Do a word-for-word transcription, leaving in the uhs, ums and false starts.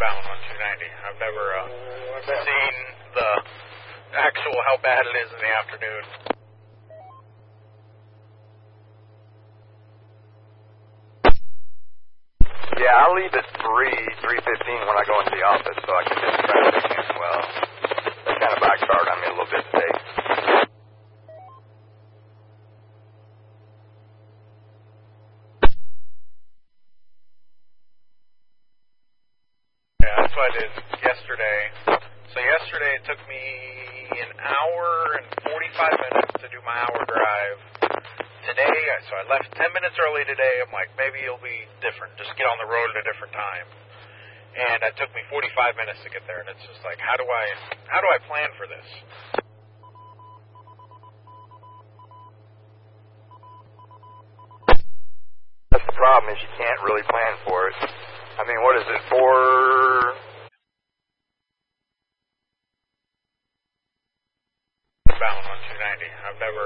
Bound on two ninety. I've never uh, seen the actual how bad it is in the afternoon. Yeah, I'll leave at three, three fifteen when I go into the office, so I can miss traffic as well. That kind of backfired on me a little bit today. Yeah, that's what I did yesterday. So yesterday it took me an hour and forty-five minutes to do my hour drive. Today, so I left ten minutes early today. I'm like, maybe it'll be different. Just get on the road at a different time. And it took me forty-five minutes to get there. And it's just like, how do I, how do I plan for this? That's the problem, is you can't really plan for it. I mean, what is it, four... Bound on two ninety. I've never...